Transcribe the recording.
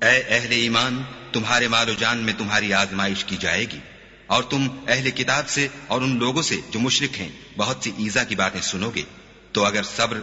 ऐ अहले ईमान, तुम्हारे मालो जान में तुम्हारी आजमाइश की जाएगी, और तुम अहले किताब से और उन लोगों से जो मुशरिक हैं बहुत सी ईजा की बातें सुनोगे। तो अगर सब्र